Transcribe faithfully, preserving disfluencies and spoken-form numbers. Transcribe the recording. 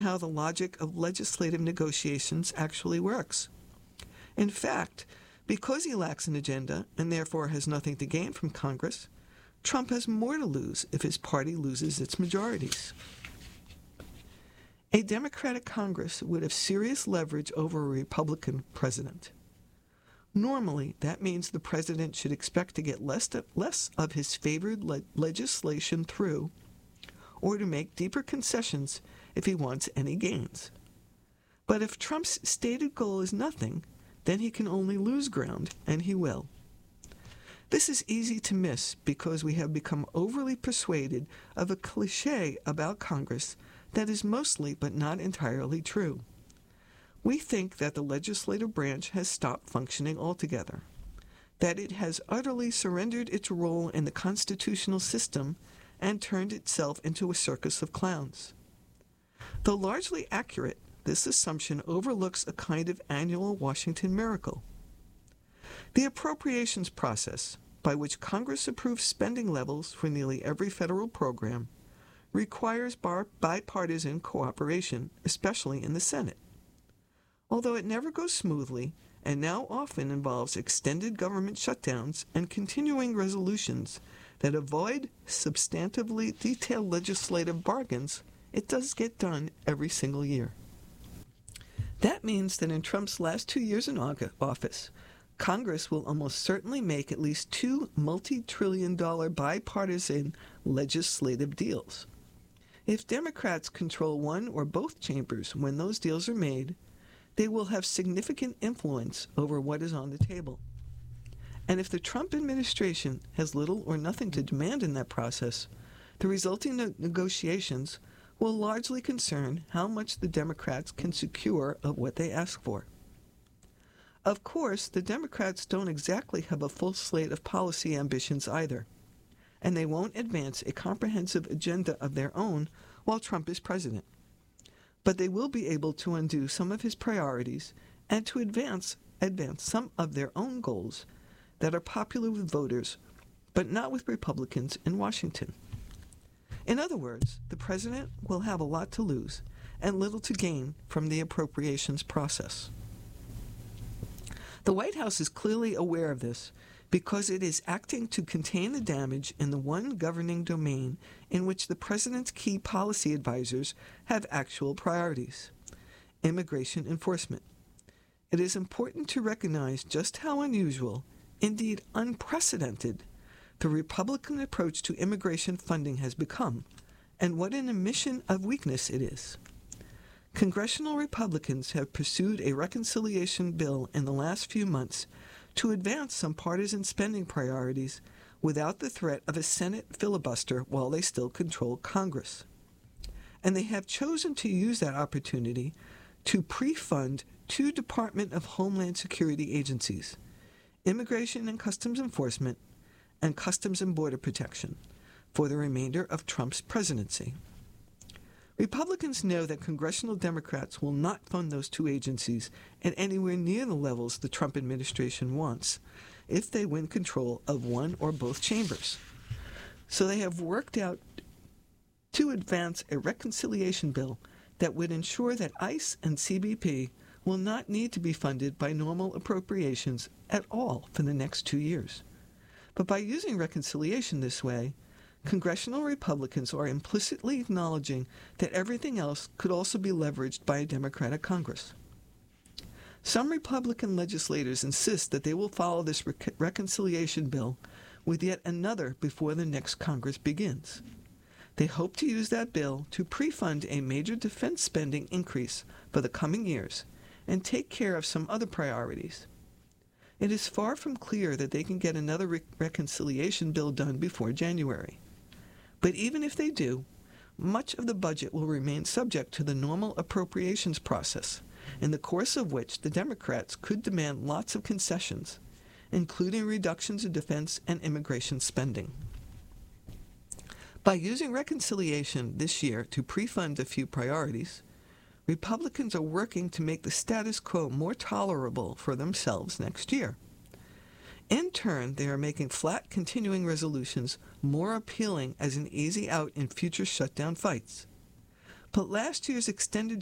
how the logic of legislative negotiations actually works. In fact, because he lacks an agenda and therefore has nothing to gain from Congress, Trump has more to lose if his party loses its majorities. A Democratic Congress would have serious leverage over a Republican president. Normally, that means the president should expect to get less, to, less of his favored le- legislation through, or to make deeper concessions if he wants any gains. But if Trump's stated goal is nothing, then he can only lose ground, and he will. This is easy to miss because we have become overly persuaded of a cliché about Congress that is mostly but not entirely true. We think that the legislative branch has stopped functioning altogether, that it has utterly surrendered its role in the constitutional system and turned itself into a circus of clowns. Though largely accurate, this assumption overlooks a kind of annual Washington miracle. The appropriations process, by which Congress approves spending levels for nearly every federal program, requires bar- bipartisan cooperation, especially in the Senate. Although it never goes smoothly, and now often involves extended government shutdowns and continuing resolutions that avoid substantively detailed legislative bargains, it does get done every single year. That means that in Trump's last two years in office, Congress will almost certainly make at least two multi-trillion dollar bipartisan legislative deals. If Democrats control one or both chambers when those deals are made, they will have significant influence over what is on the table. And if the Trump administration has little or nothing to demand in that process, the resulting ne- negotiations will largely concern how much the Democrats can secure of what they ask for. Of course, the Democrats don't exactly have a full slate of policy ambitions either, and they won't advance a comprehensive agenda of their own while Trump is president. But they will be able to undo some of his priorities and to advance, advance some of their own goals that are popular with voters, but not with Republicans in Washington. In other words, the president will have a lot to lose and little to gain from the appropriations process. The White House is clearly aware of this because it is acting to contain the damage in the one governing domain in which the president's key policy advisors have actual priorities: immigration enforcement. It is important to recognize just how unusual, indeed unprecedented, the Republican approach to immigration funding has become, and what an admission of weakness it is. Congressional Republicans have pursued a reconciliation bill in the last few months to advance some partisan spending priorities without the threat of a Senate filibuster while they still control Congress. And they have chosen to use that opportunity to pre-fund two Department of Homeland Security agencies, Immigration and Customs Enforcement and Customs and Border Protection, for the remainder of Trump's presidency. Republicans know that congressional Democrats will not fund those two agencies at anywhere near the levels the Trump administration wants if they win control of one or both chambers. So they have worked out to advance a reconciliation bill that would ensure that ICE and C B P will not need to be funded by normal appropriations at all for the next two years. But by using reconciliation this way, congressional Republicans are implicitly acknowledging that everything else could also be leveraged by a Democratic Congress. Some Republican legislators insist that they will follow this rec- reconciliation bill with yet another before the next Congress begins. They hope to use that bill to pre-fund a major defense spending increase for the coming years and take care of some other priorities. It is far from clear that they can get another re- reconciliation bill done before January. But even if they do, much of the budget will remain subject to the normal appropriations process, in the course of which the Democrats could demand lots of concessions, including reductions in defense and immigration spending. By using reconciliation this year to pre-fund a few priorities, Republicans are working to make the status quo more tolerable for themselves next year. In turn, they are making flat continuing resolutions more appealing as an easy out in future shutdown fights. But last year's extended